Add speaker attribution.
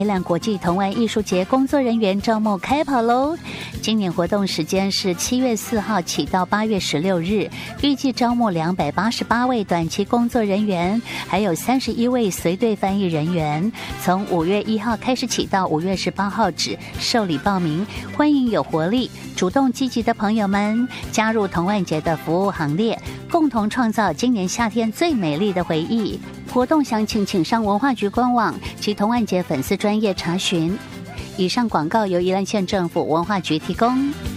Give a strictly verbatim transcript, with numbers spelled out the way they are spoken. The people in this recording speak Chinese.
Speaker 1: 宜兰国际童玩艺术节工作人员招募开跑喽！今年活动时间是七月四号起到八月十六日，预计招募两百八十八位短期工作人员，还有三十一位随队翻译人员。从五月一号开始起到五月十八号止受理报名，欢迎有活力、主动积极的朋友们加入童玩节的服务行列，共同创造今年夏天最美丽的回忆。活动详情请上文化局官网及童玩节粉丝专页查询。以上广告由宜兰县政府文化局提供。